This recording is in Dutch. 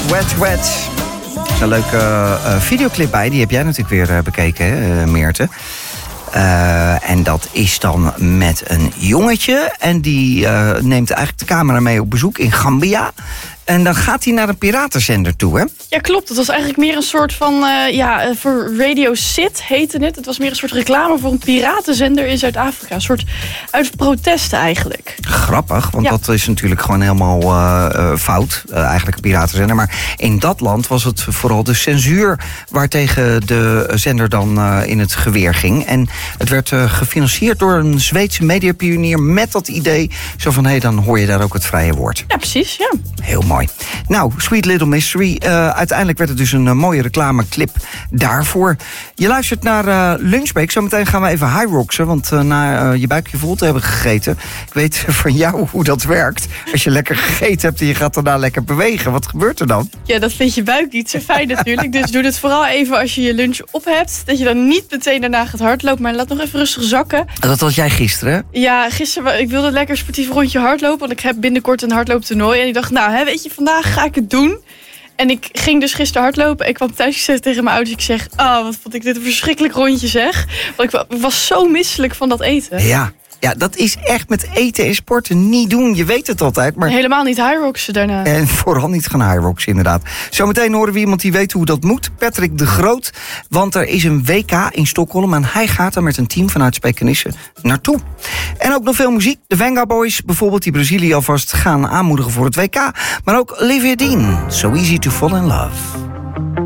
Wet. Er is een leuke videoclip bij. Die heb jij natuurlijk weer bekeken, hè, Meerte. En dat is dan met een jongetje. En die neemt eigenlijk de camera mee op bezoek in Gambia. En dan gaat hij naar een piratenzender toe, hè? Ja, klopt. Het was eigenlijk meer een soort van... voor Radio Sit heette het. Het was meer een soort reclame voor een piratenzender in Zuid-Afrika. Een soort uit protesten eigenlijk. Grappig, want dat is natuurlijk gewoon helemaal fout. Eigenlijk een piratenzender. Maar in dat land was het vooral de censuur waartegen de zender dan in het geweer ging. En het werd gefinancierd door een Zweedse mediapionier met dat idee. Zo van, dan hoor je daar ook het vrije woord. Ja, precies, ja. Heel mooi. Nou, Sweet Little Mystery. Uiteindelijk werd het dus een mooie reclameclip daarvoor. Je luistert naar Lunchbreak. Zometeen gaan we even highroxen. Want na je buikje vol te hebben gegeten... ik weet van jou hoe dat werkt. Als je lekker gegeten hebt en je gaat daarna lekker bewegen. Wat gebeurt er dan? Ja, dat vindt je buik niet zo fijn natuurlijk. Dus doe het vooral even als je je lunch op hebt. Dat je dan niet meteen daarna gaat hardlopen. Maar laat nog even rustig zakken. Dat was jij gisteren, hè? Ja, gisteren. Ik wilde lekker sportief rondje hardlopen. Want ik heb binnenkort een hardlooptoernooi. En ik dacht, weet je, vandaag ga ik het doen. En ik ging dus gisteren hardlopen. Ik kwam thuis tegen mijn ouders. Ik zeg, wat vond ik dit een verschrikkelijk rondje zeg. Want ik was zo misselijk van dat eten. Ja, dat is echt met eten en sporten niet doen. Je weet het altijd, maar... Helemaal niet highroxen daarna. En vooral niet gaan highroxen, inderdaad. Zometeen horen we iemand die weet hoe dat moet. Patrick de Groot. Want er is een WK in Stockholm. En hij gaat er met een team vanuit Spijkenisse naartoe. En ook nog veel muziek. De Venga Boys bijvoorbeeld, die Brazilië alvast gaan aanmoedigen voor het WK. Maar ook Olivia Dean. So Easy to Fall in Love.